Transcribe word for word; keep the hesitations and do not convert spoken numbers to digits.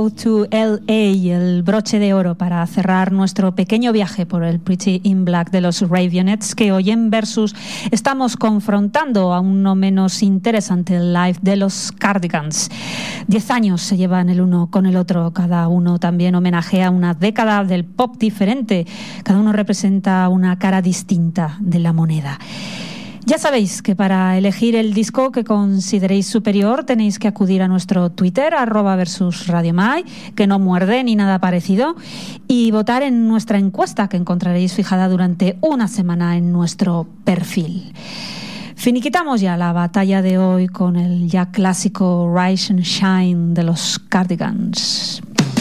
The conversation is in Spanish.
Road to L A, el broche de oro para cerrar nuestro pequeño viaje por el Pretty in Black de los Raveonettes, que hoy en Versus estamos confrontando a un no menos interesante live de los Cardigans. Diez años se llevan el uno con el otro, cada uno también homenajea una década del pop diferente, cada uno representa una cara distinta de la moneda. Ya sabéis que para elegir el disco que consideréis superior tenéis que acudir a nuestro Twitter, arroba versus Radio Mai, que no muerde ni nada parecido, y votar en nuestra encuesta que encontraréis fijada durante una semana en nuestro perfil. Finiquitamos ya la batalla de hoy con el ya clásico Rise and Shine de los Cardigans.